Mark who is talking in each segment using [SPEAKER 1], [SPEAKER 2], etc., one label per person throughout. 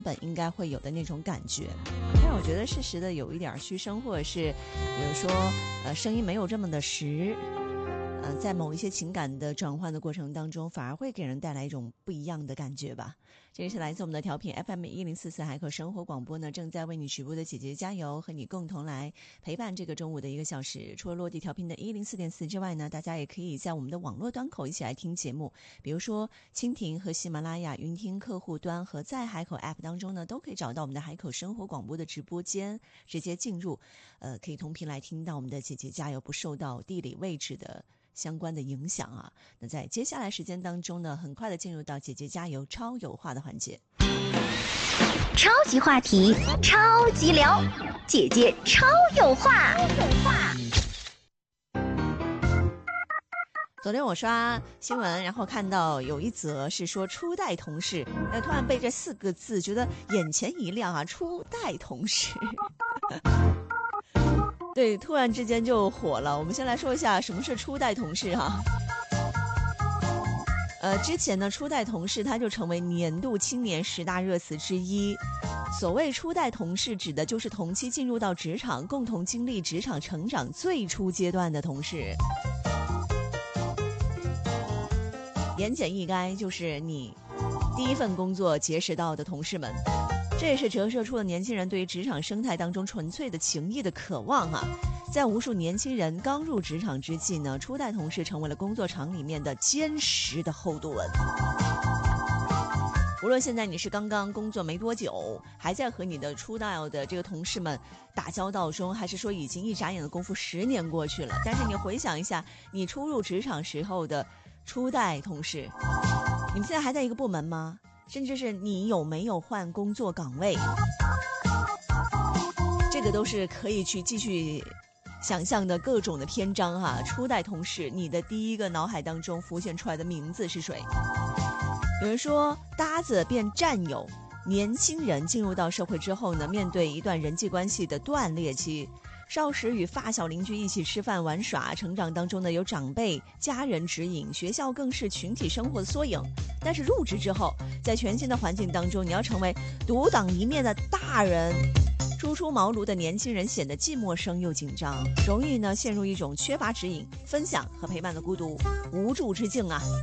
[SPEAKER 1] 本应该会有的那种感觉。但是我觉得适时的有一点嘘声，或者是比如说声音没有这么的实，在某一些情感的转换的过程当中，反而会给人带来一种不一样的感觉吧。这是来自我们的调频 FM1044海口生活广播呢，正在为你直播的姐姐加油，和你共同来陪伴这个中午的1个小时。除了落地调频的104.4之外呢，大家也可以在我们的网络端口一起来听节目，比如说蜻蜓和喜马拉雅云听客户端和在海口 App 当中呢，都可以找到我们的海口生活广播的直播间，直接进入，可以同频来听到我们的姐姐加油，不受到地理位置的相关的影响啊。那在接下来时间当中呢，很快的进入到姐姐加油超有话的环节。
[SPEAKER 2] 超级话题，超级聊，姐姐超有话。
[SPEAKER 1] 昨天我刷新闻，然后看到有一则是说初代同事，突然被这4个字觉得眼前一亮啊，初代同事。对，突然之间就火了。我们先来说一下什么是初代同事哈。之前呢，初代同事它就成为年度青年10大热词之一。所谓初代同事，指的就是同期进入到职场，共同经历职场成长最初阶段的同事。言简意赅，就是你第一份工作结识到的同事们。这也是折射出了年轻人对于职场生态当中纯粹的情谊的渴望啊！在无数年轻人刚入职场之际呢，初代同事成为了工作场里面的坚实的后盾。无论现在你是刚刚工作没多久，还在和你的初代的这个同事们打交道中，还是说已经一眨眼的功夫10年过去了，但是你回想一下你初入职场时候的初代同事，你们现在还在一个部门吗？甚至是你有没有换工作岗位，这个都是可以去继续想象的各种的篇章哈。初代同事，你的第一个脑海当中浮现出来的名字是谁？有人说搭子变战友，年轻人进入到社会之后呢，面对一段人际关系的断裂期，少时与发小邻居一起吃饭玩耍，成长当中呢有长辈家人指引，学校更是群体生活的缩影。但是入职之后，在全新的环境当中，你要成为独当一面的大人，初出茅庐的年轻人显得既陌生又紧张，容易呢陷入一种缺乏指引、分享和陪伴的孤独无助之境啊。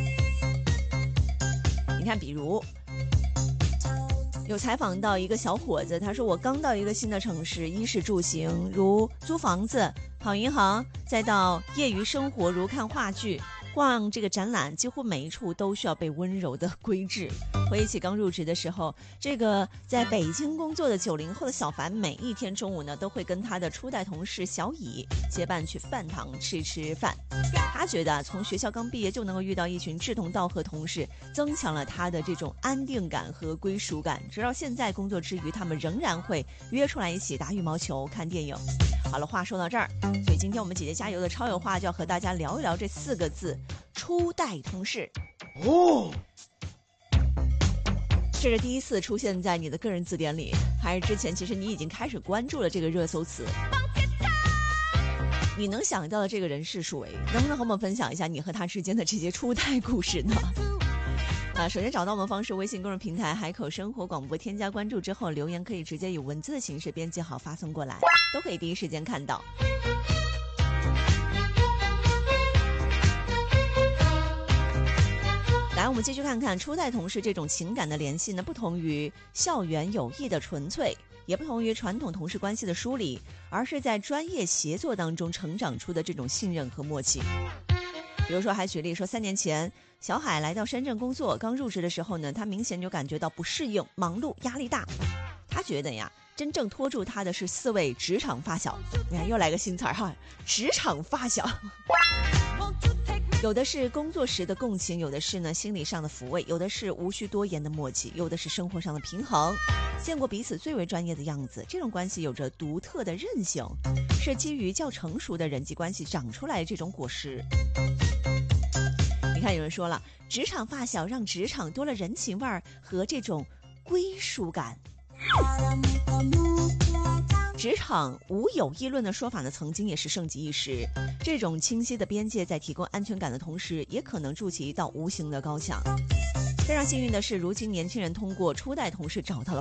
[SPEAKER 1] 你看，比如有采访到一个小伙子，他说我刚到一个新的城市，衣食住行如租房子、跑银行，再到业余生活如看话剧、逛这个展览，几乎每一处都需要被温柔的规制。回忆起刚入职的时候，这个在北京工作的90后的小凡，每一天中午呢都会跟他的初代同事小乙结伴去饭堂吃饭。他觉得从学校刚毕业就能够遇到一群志同道合同事，增强了他的这种安定感和归属感。直到现在工作之余，他们仍然会约出来一起打羽毛球、看电影。好了，话说到这儿，所以今天我们姐姐加油的超有话就要和大家聊一聊这4个字：初代同事。哦，这是第一次出现在你的个人字典里，还是之前其实你已经开始关注了这个热搜词？你能想到的这个人是属为，能不能和我们分享一下你和他之间的这些初代故事呢？首先找到我们方式，微信公众平台海口生活广播，添加关注之后，留言可以直接以文字的形式编辑好发送过来，都可以第一时间看到。来，我们继续看看初代同事这种情感的联系呢，不同于校园友谊的纯粹，也不同于传统同事关系的梳理，而是在专业协作当中成长出的这种信任和默契。比如说还举例说，3年前小海来到深圳工作，刚入职的时候呢，他明显就感觉到不适应、忙碌、压力大。他觉得呀，真正拖住他的是4位职场发小。你看，又来个新词儿哈，职场发小。有的是工作时的共情，有的是呢心理上的抚慰，有的是无需多言的默契，有的是生活上的平衡。见过彼此最为专业的样子，这种关系有着独特的韧性，是基于较成熟的人际关系长出来的这种果实。你看，有人说了，职场发小让职场多了人情味儿和这种归属感。职场无有议论的说法呢，曾经也是盛极一时。这种清晰的边界在提供安全感的同时，也可能筑起一道无形的高墙。非常幸运的是，如今年轻人通过初代同事找到了